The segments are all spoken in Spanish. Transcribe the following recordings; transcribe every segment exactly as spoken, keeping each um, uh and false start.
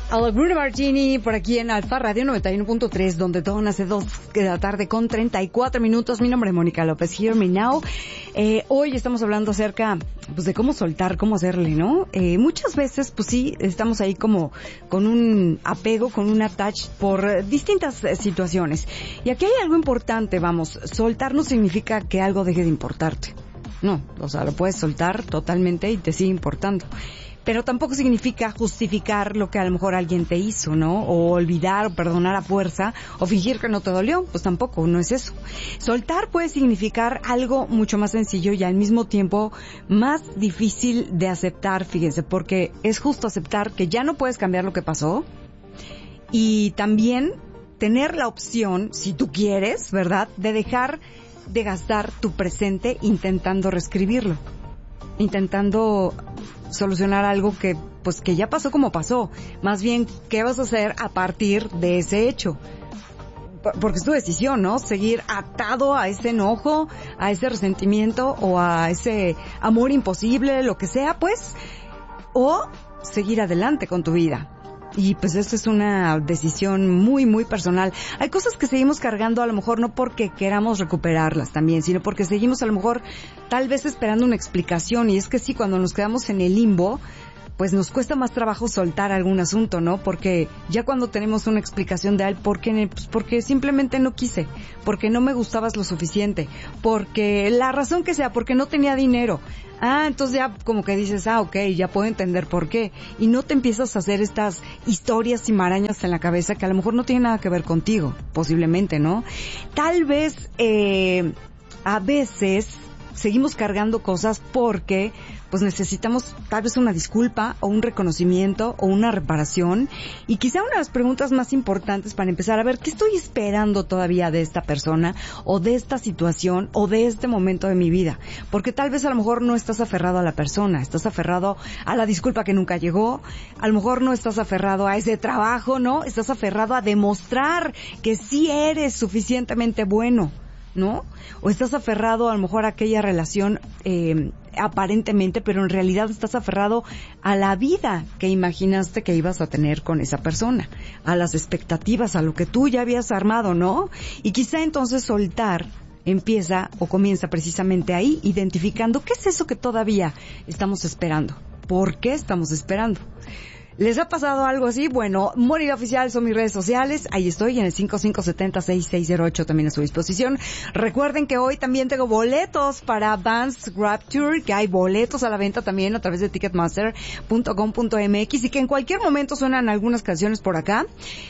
A la Bruno Martini por aquí en Alfa Radio noventa y uno punto tres, donde todo nace dos de la tarde con treinta y cuatro minutos. Mi nombre es Mónica López, Hear Me Now. Eh, hoy estamos hablando acerca, pues, de cómo soltar, cómo hacerle, ¿no? Eh, muchas veces, pues sí, estamos ahí como con un apego, con un attach por distintas eh, situaciones. Y aquí hay algo importante, vamos, soltar no significa que algo deje de importarte. No, o sea, lo puedes soltar totalmente y te sigue importando. Pero tampoco significa justificar lo que a lo mejor alguien te hizo, ¿no? O olvidar o perdonar a fuerza o fingir que no te dolió. Pues tampoco, no es eso. Soltar puede significar algo mucho más sencillo y al mismo tiempo más difícil de aceptar, fíjense, porque es justo aceptar que ya no puedes cambiar lo que pasó y también tener la opción, si tú quieres, ¿verdad?, de dejar de gastar tu presente intentando reescribirlo, intentando solucionar algo que, pues, que ya pasó como pasó. Más bien, ¿qué vas a hacer a partir de ese hecho? Porque es tu decisión, ¿no? Seguir atado a ese enojo, a ese resentimiento o a ese amor imposible, lo que sea, pues, o seguir adelante con tu vida. Y pues esto es una decisión muy, muy personal. Hay cosas que seguimos cargando a lo mejor no porque queramos recuperarlas también, sino porque seguimos a lo mejor tal vez esperando una explicación. Y es que sí, cuando nos quedamos en el limbo, pues nos cuesta más trabajo soltar algún asunto, ¿no? Porque ya cuando tenemos una explicación de algo, ¿por qué? Pues porque simplemente no quise, porque no me gustabas lo suficiente, porque la razón que sea, porque no tenía dinero. Ah, entonces ya como que dices, ah, ok, ya puedo entender por qué. Y no te empiezas a hacer estas historias y marañas en la cabeza que a lo mejor no tienen nada que ver contigo, posiblemente, ¿no? Tal vez, eh, a veces seguimos cargando cosas porque pues necesitamos tal vez una disculpa o un reconocimiento o una reparación. Y quizá una de las preguntas más importantes para empezar a ver qué estoy esperando todavía de esta persona o de esta situación o de este momento de mi vida. Porque tal vez a lo mejor no estás aferrado a la persona, estás aferrado a la disculpa que nunca llegó, a lo mejor no estás aferrado a ese trabajo, ¿no? Estás aferrado a demostrar que sí eres suficientemente bueno, ¿no? O estás aferrado a lo mejor a aquella relación eh, aparentemente, pero en realidad estás aferrado a la vida que imaginaste que ibas a tener con esa persona, a las expectativas, a lo que tú ya habías armado, ¿no? Y quizá entonces soltar empieza o comienza precisamente ahí, identificando qué es eso que todavía estamos esperando, por qué estamos esperando. ¿Les ha pasado algo así? Bueno, Mónica Oficial son mis redes sociales. Ahí estoy en el cinco cinco siete cero seis seis cero ocho también a su disposición. Recuerden que hoy también tengo boletos para Vans Grab Tour, que hay boletos a la venta también a través de ticketmaster punto com punto m x y que en cualquier momento suenan algunas canciones por acá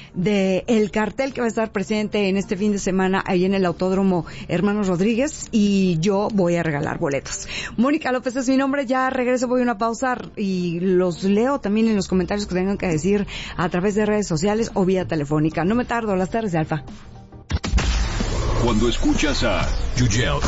de el cartel que va a estar presente en este fin de semana ahí en el Autódromo Hermanos Rodríguez y yo voy a regalar boletos. Mónica López es mi nombre. Ya regreso, voy a una pausa y los leo también en los comentarios que tengan que decir a través de redes sociales o vía telefónica. No me tardo, las tardes de Alfa. Cuando escuchas a Yuyel,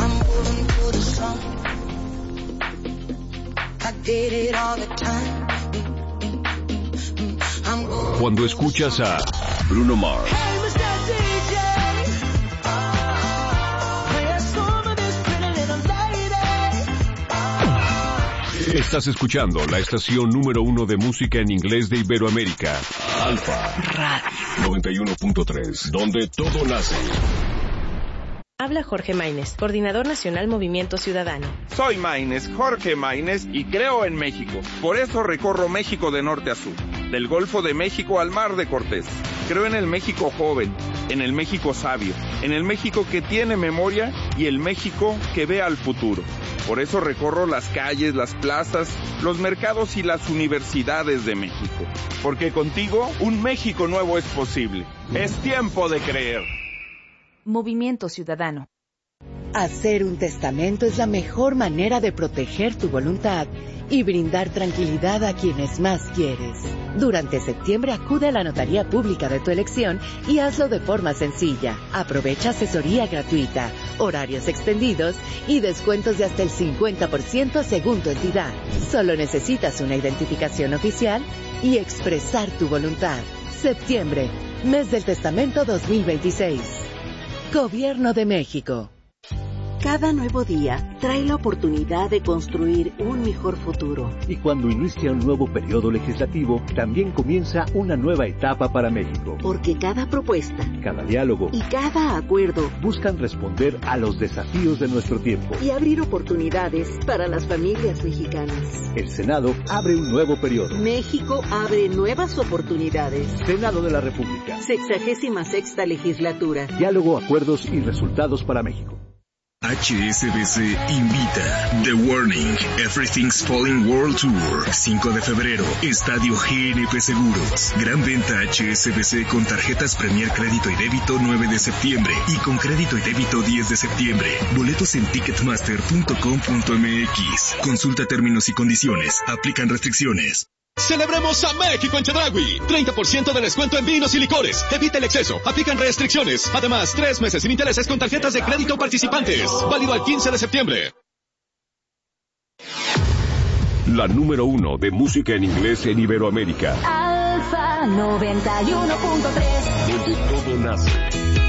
cuando escuchas a Bruno Mars, estás escuchando la estación número uno de música en inglés de Iberoamérica, Alfa Radio noventa y uno punto tres, donde todo nace. Habla Jorge Maínez, Coordinador Nacional Movimiento Ciudadano. Soy Maínez, Jorge Maínez, y creo en México. Por eso recorro México de norte a sur, del Golfo de México al Mar de Cortés. Creo en el México joven, en el México sabio, en el México que tiene memoria y el México que ve al futuro. Por eso recorro las calles, las plazas, los mercados y las universidades de México. Porque contigo, un México nuevo es posible. Es tiempo de creer. Movimiento Ciudadano. Hacer un testamento es la mejor manera de proteger tu voluntad y brindar tranquilidad a quienes más quieres. Durante septiembre acude a la notaría pública de tu elección y hazlo de forma sencilla. Aprovecha asesoría gratuita, horarios extendidos y descuentos de hasta el cincuenta por ciento según tu entidad. Solo necesitas una identificación oficial y expresar tu voluntad. Septiembre, mes del testamento dos mil veintiséis. Gobierno de México. Cada nuevo día trae la oportunidad de construir un mejor futuro. Y cuando inicia un nuevo periodo legislativo, también comienza una nueva etapa para México. Porque cada propuesta, cada diálogo y cada acuerdo buscan responder a los desafíos de nuestro tiempo y abrir oportunidades para las familias mexicanas. El Senado abre un nuevo periodo. México abre nuevas oportunidades. Senado de la República. Sexagésima sexta legislatura. Diálogo, acuerdos y resultados para México. H S B C invita The Warning Everything's Falling World Tour, cinco de febrero, Estadio G N P Seguros. Gran venta H S B C con tarjetas Premier Crédito y Débito nueve de septiembre y con Crédito y Débito diez de septiembre. Boletos en ticketmaster punto com punto m x. Consulta términos y condiciones. Aplican restricciones. ¡Celebremos a México en Chedraui! treinta por ciento de descuento en vinos y licores. Evita el exceso. Aplican restricciones. Además, tres meses sin intereses con tarjetas de crédito participantes. Válido al quince de septiembre. La número uno de música en inglés en Iberoamérica. Alfa noventa y uno punto tres. Donde todo nace.